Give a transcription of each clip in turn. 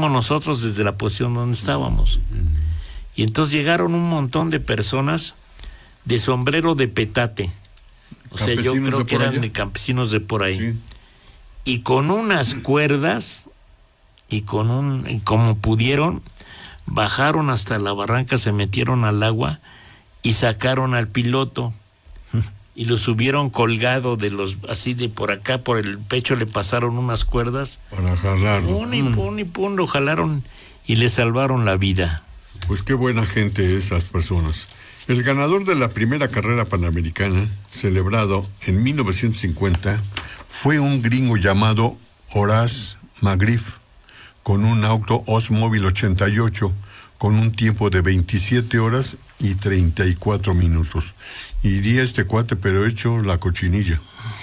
vimos nosotros desde la posición donde estábamos. Y entonces llegaron un montón de personas de sombrero de petate. O sea, yo creo que eran de campesinos de por ahí. Sí. Y con unas cuerdas y como pudieron, bajaron hasta la barranca, se metieron al agua y sacaron al piloto. Y lo subieron colgado así de por acá, por el pecho, le pasaron unas cuerdas. Para jalarlo. Pum, lo jalaron y le salvaron la vida. Pues qué buena gente esas personas. El ganador de la primera carrera panamericana, celebrado en 1950, fue un gringo llamado Horace McGriff, con un auto Oldsmobile 88, con un tiempo de 27 horas y 34 minutos. Iría este cuate, pero hecho la cochinilla.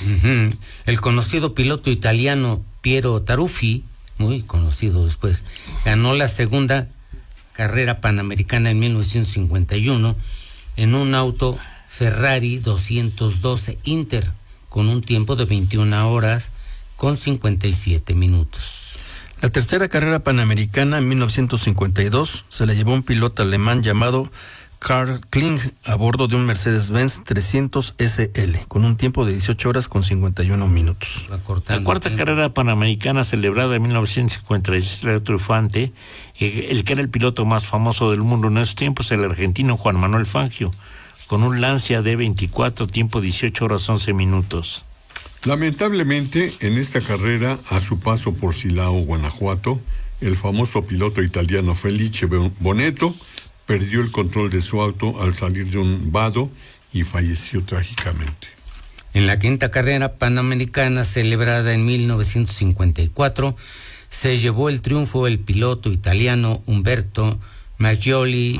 El conocido piloto italiano Piero Taruffi, muy conocido después, ganó la segunda carrera panamericana en 1951 en un auto Ferrari 212 Inter, con un tiempo de 21 horas con 57 minutos. La tercera carrera panamericana en 1952 se la llevó un piloto alemán llamado Karl Kling a bordo de un Mercedes-Benz 300 SL con un tiempo de 18 horas con 51 minutos. La cuarta carrera panamericana celebrada en 1956 era triunfante. El que era el piloto más famoso del mundo en esos tiempos, el argentino Juan Manuel Fangio, con un Lancia D24, tiempo 18 horas 11 minutos. Lamentablemente, en esta carrera, a su paso por Silao, Guanajuato, el famoso piloto italiano Felice Bonetto perdió el control de su auto al salir de un vado y falleció trágicamente. En la quinta carrera panamericana celebrada en 1954 se llevó el triunfo el piloto italiano Umberto Maglioli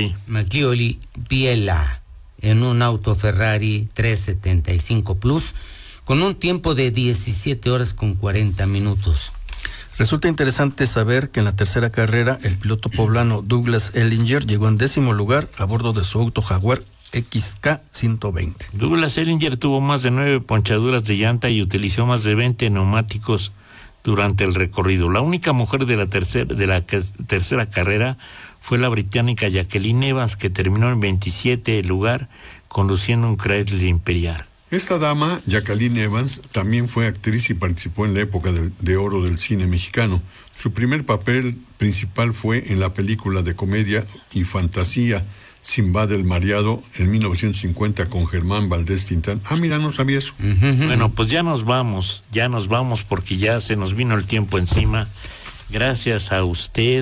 Biella en un auto Ferrari 375 Plus con un tiempo de 17 horas con 40 minutos. Resulta interesante saber que en la tercera carrera el piloto poblano Douglas Ellinger llegó en 10º lugar a bordo de su auto Jaguar XK120. Douglas Ellinger tuvo más de 9 ponchaduras de llanta y utilizó más de 20 neumáticos durante el recorrido. La única mujer de la tercera carrera fue la británica Jacqueline Evans, que terminó en 27 lugar conduciendo un Chrysler Imperial. Esta dama, Jacqueline Evans, también fue actriz y participó en la época de oro del cine mexicano. Su primer papel principal fue en la película de comedia y fantasía Sinbad el Mareado en 1950 con Germán Valdés Tintán. Mira, no sabía eso. Bueno, pues ya nos vamos porque ya se nos vino el tiempo encima. Gracias a usted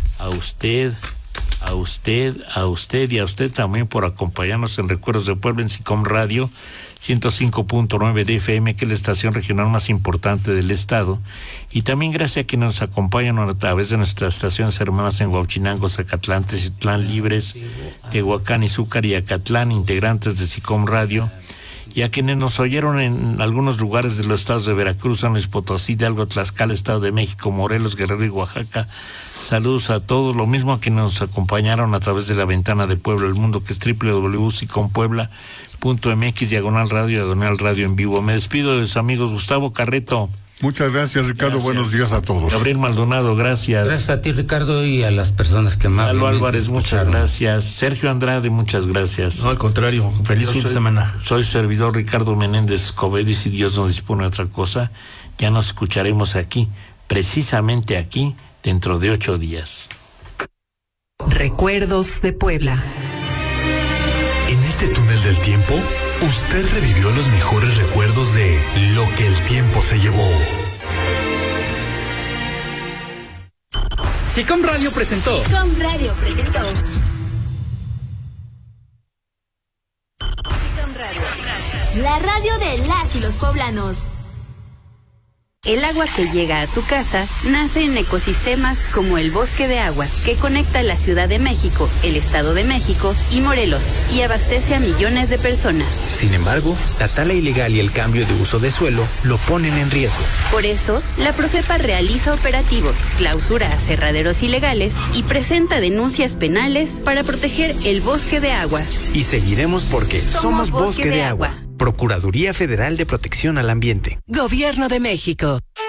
y a usted también por acompañarnos en Recuerdos de Puebla en SICOM Radio 105.9 de FM, que es la estación regional más importante del estado, y también gracias a que nos acompañan a través de nuestras estaciones hermanas en Huauchinango, Zacatlán, Teciutlán, Libres, Tehuacán, Izúcar y Acatlán, integrantes de SICOM Radio, y a quienes nos oyeron en algunos lugares de los estados de Veracruz, San Luis Potosí, Hidalgo, Tlaxcala, Estado de México, Morelos, Guerrero y Oaxaca. Saludos a todos, lo mismo a quienes nos acompañaron a través de la ventana de Puebla, el mundo, que es www.sicompuebla.mx/radio en vivo. Me despido de sus amigos. Gustavo Carreto. Muchas gracias, Ricardo. Gracias. Buenos días a todos. Gabriel Maldonado, gracias. Gracias a ti, Ricardo, y a las personas que más. Lalo Álvarez, muchas gracias. Sergio Andrade, muchas gracias. No, al contrario, feliz fin de semana. Soy servidor Ricardo Menéndez Escobedo, y si Dios nos dispone otra cosa, ya nos escucharemos aquí, precisamente aquí, dentro de 8 días. Recuerdos de Puebla. En este túnel del tiempo, usted revivió los mejores recuerdos de lo que el tiempo se llevó. SICOM Radio presentó. SICOM Radio. La radio de las y los poblanos. El agua que llega a tu casa nace en ecosistemas como el Bosque de Agua, que conecta la Ciudad de México, el Estado de México y Morelos, y abastece a millones de personas. Sin embargo, la tala ilegal y el cambio de uso de suelo lo ponen en riesgo. Por eso, la Profepa realiza operativos, clausura aserraderos ilegales y presenta denuncias penales para proteger el Bosque de Agua. Y seguiremos porque somos Bosque de Agua. Procuraduría Federal de Protección al Ambiente. Gobierno de México.